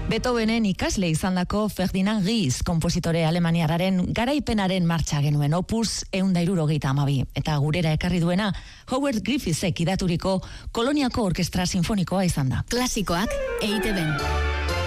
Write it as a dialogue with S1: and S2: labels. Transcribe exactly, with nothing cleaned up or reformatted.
S1: Beethovenen ikasle izandako Ferdinand Ries konpositore alemaniarraren garaipenaren martxa genuen opus ehun eta hirurogeita hamabi eta gurera ekarri duena Howard Griffithsek idaturiko Koloniako Orkestra Sinfonikoa izan da.
S2: Klasikoak E I Te Ben.